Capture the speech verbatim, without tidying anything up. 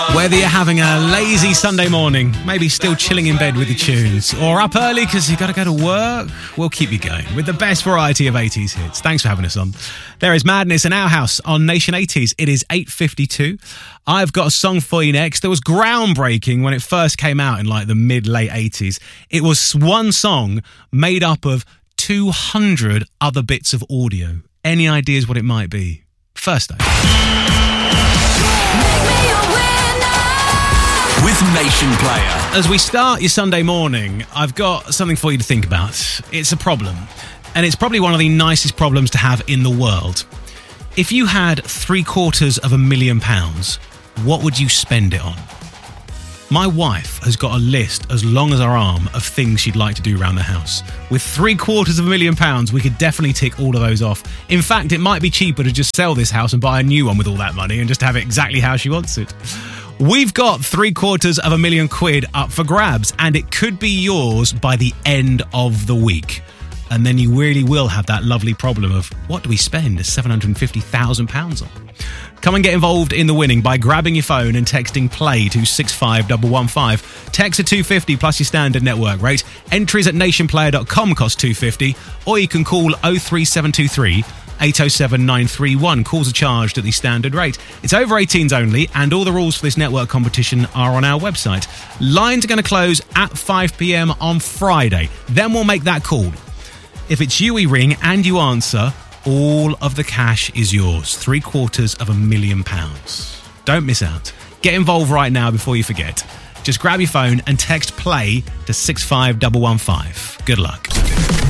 Whether you're having a lazy Sunday morning, maybe still chilling in bed with the tunes, or up early because you've got to go to work, we'll keep you going with the best variety of eighties hits. Thanks for having us on. There is Madness in Our House on Nation eighties. It is eight fifty-two. I've got a song for you next that was groundbreaking when it first came out in like the mid-late eighties. It was one song made up of two hundred other bits of audio. Any ideas what it might be? First though. With Nation Player. As we start your Sunday morning, I've got something for you to think about. It's a problem, and it's probably one of the nicest problems to have in the world. If you had three quarters of a million pounds, what would you spend it on? My wife has got a list as long as her arm of things she'd like to do around the house. With three quarters of a million pounds, we could definitely tick all of those off. In fact, it might be cheaper to just sell this house and buy a new one with all that money and just have it exactly how she wants it. We've got three quarters of a million quid up for grabs, and it could be yours by the end of the week. And then you really will have that lovely problem of, what do we spend seven hundred fifty thousand pounds on? Come and get involved in the winning by grabbing your phone and texting play to six five one one five. Text at two fifty plus your standard network rate. Entries at nation player dot com cost two fifty, or you can call oh three seven two three eight oh seven nine three one. Calls are charged at the standard rate. It's over eighteens only, and all the rules for this network competition are on our website. Lines are going to close at five p.m. on Friday. Then we'll make that call. If it's you we ring and you answer, all of the cash is yours. Three quarters of a million pounds. Don't miss out. Get involved right now before you forget. Just grab your phone and text play to six five one one five. Good luck.